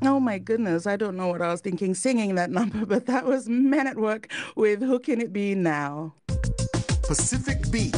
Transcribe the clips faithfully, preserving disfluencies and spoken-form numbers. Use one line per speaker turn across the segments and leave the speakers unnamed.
Oh my goodness, I don't know what I was thinking singing that number, but that was Men at Work with Who Can It Be Now?
Pacific Beat.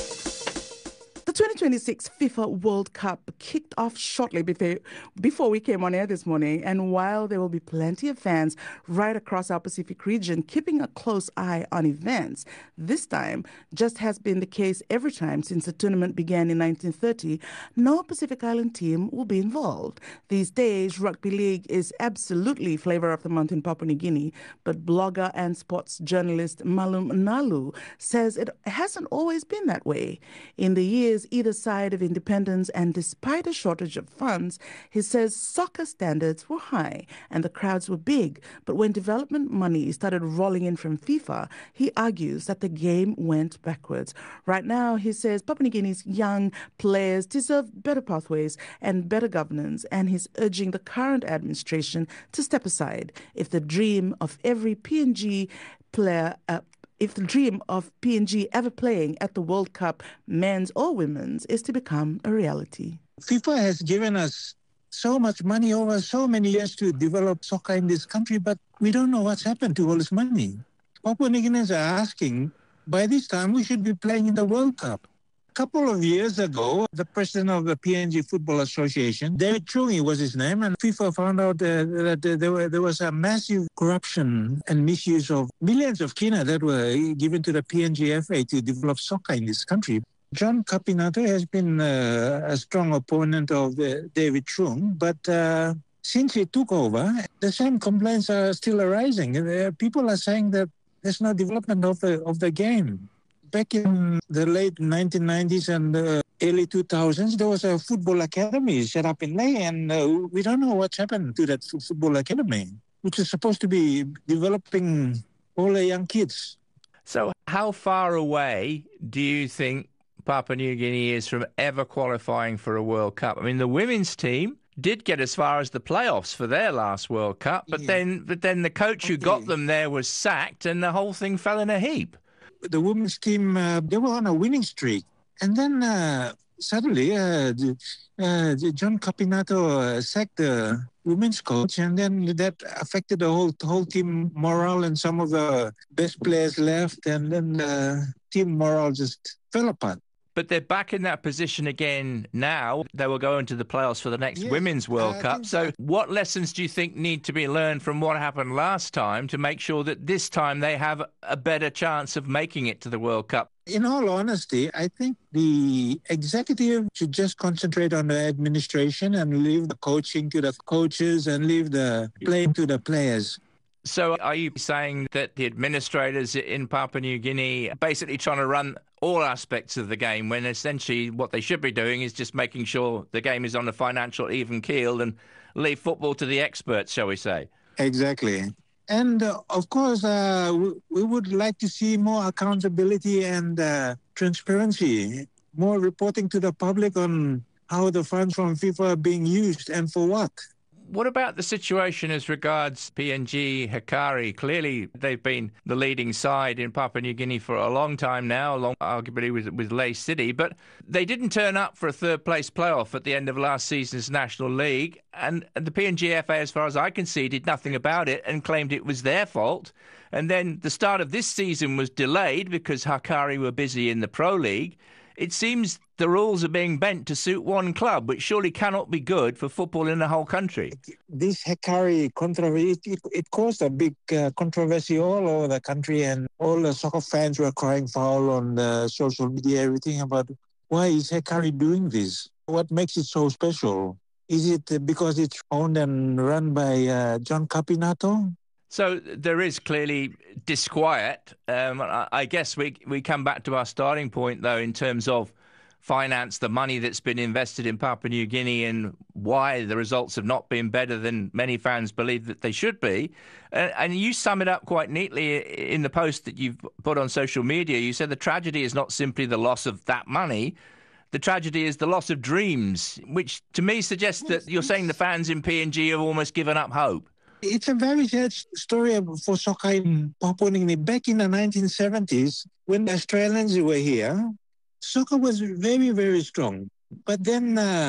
The twenty twenty-six FIFA World Cup kicked off shortly before, before we came on air this morning. And while there will be plenty of fans right across our Pacific region keeping a close eye on events, this time, just has been the case every time since the tournament began in nineteen thirty, no Pacific Island team will be involved. These days, rugby league is absolutely flavor of the month in Papua New Guinea, but blogger and sports journalist Malum Nalu says it hasn't always been that way. In the years either side of independence, and despite a shortage of funds, he says soccer standards were high and the crowds were big. But when development money started rolling in from FIFA, he argues that the game went backwards. Right now, he says Papua New Guinea's young players deserve better pathways and better governance, and he's urging the current administration to step aside if the dream of every P N G player uh, if the dream of P N G ever playing at the World Cup, men's or women's, is to become a reality.
FIFA has given us so much money over so many years to develop soccer in this country, but we don't know what's happened to all this money. Papua New Guineans are asking, by this time we should be playing in the World Cup. A couple of years ago, the president of the P N G Football Association, David Chungi was his name, and FIFA found out uh, that uh, there, were, there was a massive corruption and misuse of millions of kina that were given to the P N G F A to develop soccer in this country. John Capinato has been uh, a strong opponent of uh, David Chung, but uh, since he took over, the same complaints are still arising. Uh, people are saying that there's no development of the, of the game. Back in the late nineteen nineties and uh, early two thousands, there was a football academy set up in Lae, and uh, we don't know what's happened to that football academy, which is supposed to be developing all the young kids.
So how far away do you think Papua New Guinea is from ever qualifying for a World Cup? I mean, the women's team did get as far as the playoffs for their last World Cup, but yeah. then but then the coach who okay. got them there was sacked and the whole thing fell in a heap.
The women's team, uh, they were on a winning streak. And then uh, suddenly, uh, the, uh, the John Capinato uh, sacked the women's coach, and then that affected the whole whole team morale, and some of the best players left, and then the team morale just fell apart.
But they're back in that position again now. They will go into the playoffs for the next yes, Women's World uh, Cup. So what lessons do you think need to be learned from what happened last time to make sure that this time they have a better chance of making it to the World Cup?
In all honesty, I think the executive should just concentrate on the administration and leave the coaching to the coaches and leave the playing to the players.
So are you saying that the administrators in Papua New Guinea are basically trying to run all aspects of the game when essentially what they should be doing is just making sure the game is on a financial even keel and leave football to the experts, shall we say?
Exactly. And uh, of course, uh, we, we would like to see more accountability and uh, transparency, more reporting to the public on how the funds from FIFA are being used and for what.
What about the situation as regards P N G Hikari? Clearly, they've been the leading side in Papua New Guinea for a long time now, along arguably with, with Lae City, but they didn't turn up for a third-place playoff at the end of last season's National League, and the P N G F A, as far as I can see, did nothing about it and claimed it was their fault. And then the start of this season was delayed because Hikari were busy in the Pro League. It seems the rules are being bent to suit one club, which surely cannot be good for football in the whole country.
This Hikari controversy, it, it, it caused a big uh, controversy all over the country, and all the soccer fans were crying foul on uh, social media, everything about why is Hikari doing this? What makes it so special? Is it because it's owned and run by uh, John Capinato?
So there is clearly disquiet. Um, I, I guess we we come back to our starting point, though, in terms of finance, the money that's been invested in Papua New Guinea and why the results have not been better than many fans believe that they should be. Uh, and you sum it up quite neatly in the post that you've put on social media. You said the tragedy is not simply the loss of that money. The tragedy is the loss of dreams, which to me suggests that you're saying the fans in P N G have almost given up hope.
It's a very sad story for soccer in Papua New Guinea. Back in the nineteen seventies, when the Australians were here, soccer was very, very strong. But then uh,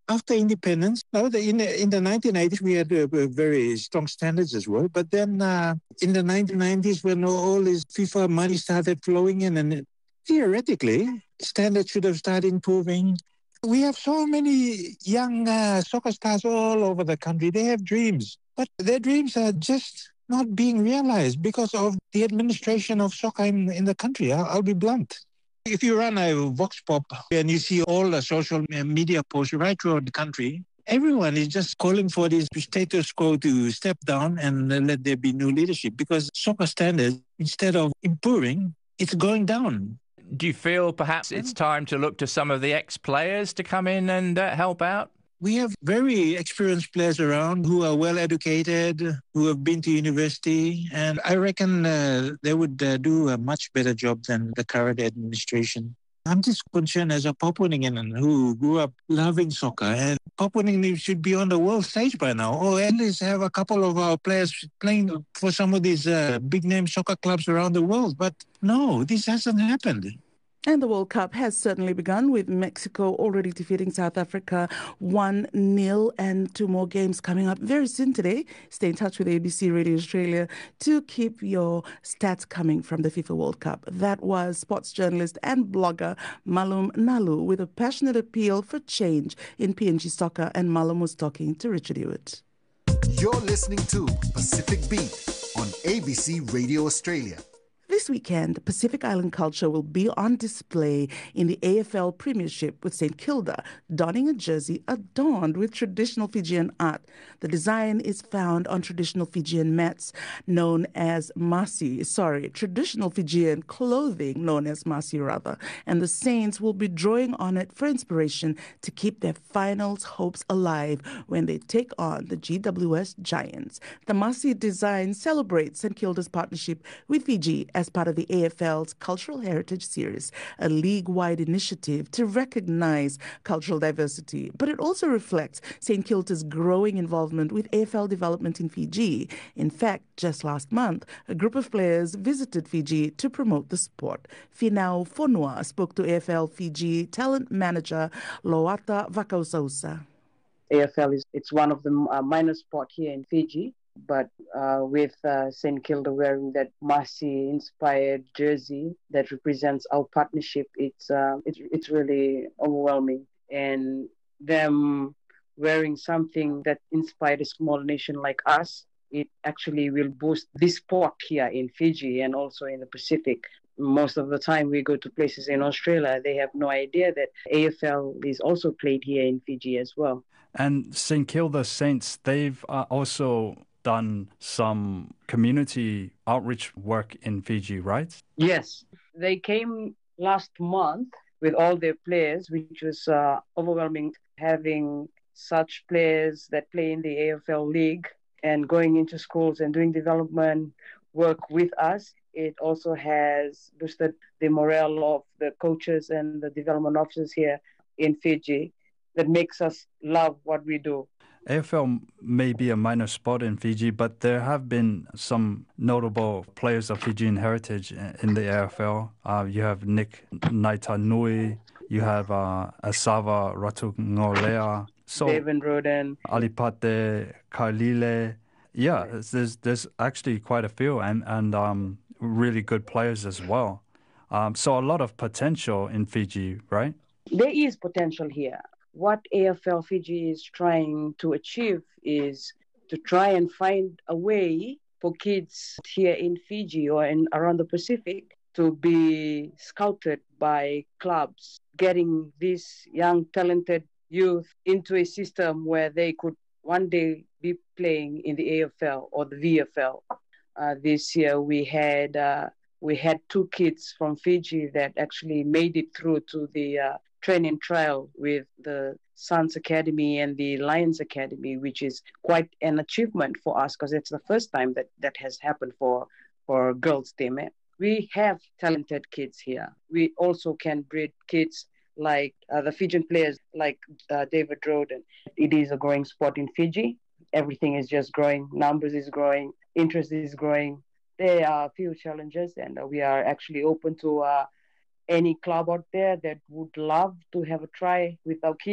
after independence, now the, in, the, in the nineteen eighties, we had uh, very strong standards as well. But then uh, in the nineteen nineties, when all this FIFA money started flowing in, and theoretically, standards should have started improving. We have so many young uh, soccer stars all over the country. They have dreams, but their dreams are just not being realized because of the administration of soccer in, in the country. I'll, I'll be blunt. If you run a Vox Pop and you see all the social media posts right throughout the country, everyone is just calling for this status quo to step down and let there be new leadership, because soccer standards, instead of improving, it's going down.
Do you feel perhaps it's time to look to some of the ex-players to come in and uh, help out?
We have very experienced players around who are well educated, who have been to university, and I reckon uh, they would uh, do a much better job than the current administration. I'm just concerned as a Papua New Guinean who grew up loving soccer, and Papua New Guinea should be on the world stage by now, or at least have a couple of our players playing for some of these uh, big-name soccer clubs around the world. But no, this hasn't happened.
And the World Cup has certainly begun, with Mexico already defeating South Africa one nil, and two more games coming up very soon today. Stay in touch with A B C Radio Australia to keep your stats coming from the FIFA World Cup. That was sports journalist and blogger Malum Nalu with a passionate appeal for change in P N G soccer, and Malum was talking to Richard Hewitt.
You're listening to Pacific Beat on A B C Radio Australia.
This weekend, Pacific Island culture will be on display in the A F L Premiership, with Saint Kilda donning a jersey adorned with traditional Fijian art. The design is found on traditional Fijian mats known as masi, sorry, traditional Fijian clothing known as masi rather, and the Saints will be drawing on it for inspiration to keep their finals hopes alive when they take on the G W S Giants. The masi design celebrates Saint Kilda's partnership with Fiji as part of the A F L's Cultural Heritage Series, a league-wide initiative to recognize cultural diversity. But it also reflects Saint Kilda's growing involvement with A F L development in Fiji. In fact, just last month, a group of players visited Fiji to promote the sport. Finau Fonua spoke to A F L Fiji talent manager Loata Vakausausa.
A F L is it's one of the uh, minor sport here in Fiji. But uh, with uh, Saint Kilda wearing that Masi-inspired jersey that represents our partnership, it's, uh, it's it's really overwhelming. And them wearing something that inspired a small nation like us, it actually will boost this sport here in Fiji and also in the Pacific. Most of the time we go to places in Australia, they have no idea that A F L is also played here in Fiji as well.
And Saint Kilda Saints, they've uh, also done some community outreach work in Fiji, right?
Yes. They came last month with all their players, which was uh, overwhelming, having such players that play in the A F L League and going into schools and doing development work with us. It also has boosted the morale of the coaches and the development officers here in Fiji. That makes us love what we do.
A F L may be a minor sport in Fiji, but there have been some notable players of Fijian heritage in the A F L. Uh, you have Nick Naitanui, you have uh, Asava Ratungolea, so
David Roden,
Alipate Kailile. Yeah, there's there's actually quite a few, and and um, really good players as well. Um, so a lot of potential in Fiji, right?
There is potential here. What A F L Fiji is trying to achieve is to try and find a way for kids here in Fiji or in around the Pacific to be scouted by clubs, getting these young, talented youth into a system where they could one day be playing in the A F L or the V F L. Uh, this year we had uh, we had two kids from Fiji that actually made it through to the uh, training trial with the Suns Academy and the Lions Academy, which is quite an achievement for us because it's the first time that that has happened for for girls team. We have talented kids here. We also can breed kids like uh, the Fijian players like uh, David Roden. It is a growing sport in Fiji. Everything is just growing. Numbers is growing. Interest is growing. There are a few challenges, and uh, we are actually open to uh, any club out there that would love to have a try with our kids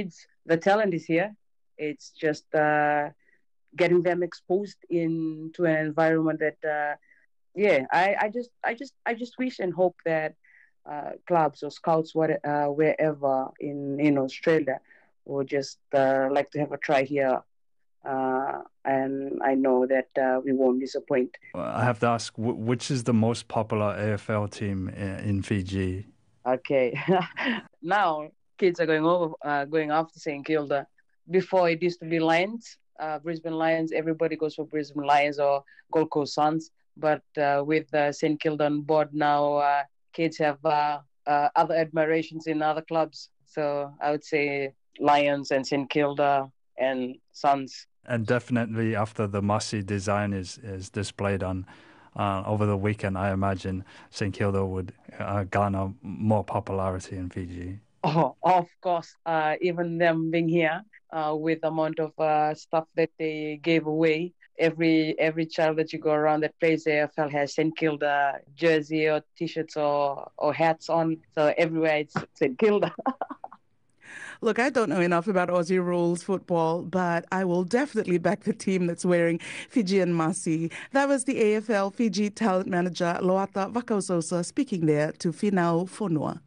the talent is here. It's just uh, getting them exposed into an environment that, uh, yeah, I, I just, I just, I just wish and hope that uh, clubs or scouts, what, uh, wherever in in Australia, would just uh, like to have a try here. Uh, and I know that uh, we won't disappoint.
I have to ask, which is the most popular A F L team in Fiji?
Okay, now kids are going over, uh, going after Saint Kilda. Before it used to be Lions, uh, Brisbane Lions. Everybody goes for Brisbane Lions or Gold Coast Suns. But uh, with uh, Saint Kilda on board now, uh, kids have uh, uh, other admirations in other clubs. So I would say Lions and Saint Kilda and Suns.
And definitely after the Massey design is, is displayed on uh, over the weekend, I imagine Saint Kilda would uh, garner more popularity in Fiji.
Oh, of course. Uh, even them being here uh, with the amount of uh, stuff that they gave away. Every every child that you go around that plays A F L has Saint Kilda jersey or T-shirts or, or hats on. So everywhere it's Saint Kilda.
Look, I don't know enough about Aussie rules football, but I will definitely back the team that's wearing Fijian Massey. That was the A F L Fiji talent manager Loata Vakausosa speaking there to Finau Fonua.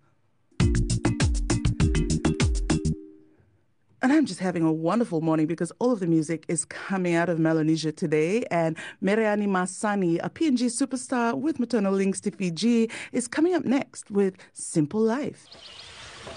And I'm just having a wonderful morning because all of the music is coming out of Melanesia today. And Meriani Masani, a P N G superstar with maternal links to Fiji, is coming up next with Simple Life.